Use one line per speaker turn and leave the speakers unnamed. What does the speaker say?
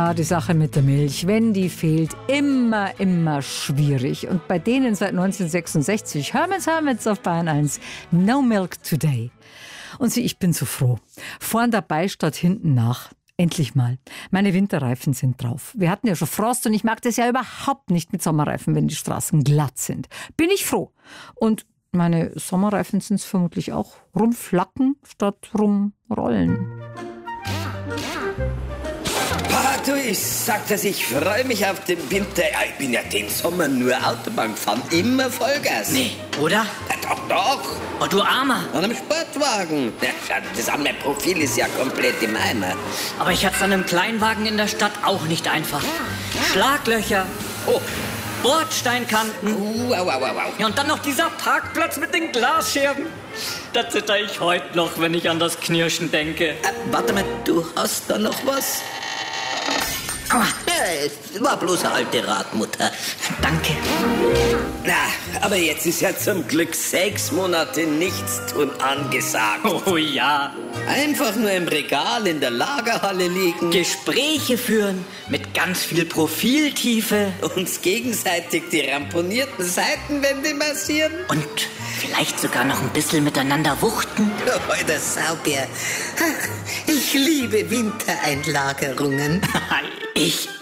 Ja, die Sache mit der Milch, wenn die fehlt, immer schwierig. Und bei denen seit 1966, Hermits auf Bayern 1, No Milk Today. Und ich bin so froh. Vorn dabei statt hinten nach. Endlich mal. Meine Winterreifen sind drauf. Wir hatten ja schon Frost und ich mag das ja überhaupt nicht mit Sommerreifen, wenn die Straßen glatt sind. Bin ich froh. Und meine Sommerreifen sind es vermutlich auch. Rumflacken statt rumrollen.
Du, ich sag das, ich freue mich auf den Winter. Ja, ich bin ja den Sommer nur Autobahn gefahren, immer Vollgas.
Nee, oder?
Ja, doch.
Oh, du Armer.
An einem Sportwagen. Ja, das an mein Profil ist ja komplett im Eimer.
Aber ich hatte es an einem Kleinwagen in der Stadt auch nicht einfach. Schlaglöcher.
Oh.
Bordsteinkanten.
Au.
Ja, und dann noch dieser Parkplatz mit den Glasscherben. Da zitter ich heute noch, wenn ich an das Knirschen denke.
Warte mal, du hast da noch was?
Aua.
Ja, war bloß eine alte Radmutter.
Danke.
Na, aber jetzt ist ja zum Glück 6 Monate Nichtstun angesagt.
Oh ja.
Einfach nur im Regal in der Lagerhalle liegen.
Gespräche führen mit ganz viel Profiltiefe.
Uns gegenseitig die ramponierten Seitenwände massieren.
Und vielleicht sogar noch ein bisschen miteinander wuchten.
Oh, der Saubär. Ich liebe Wintereinlagerungen.
Ich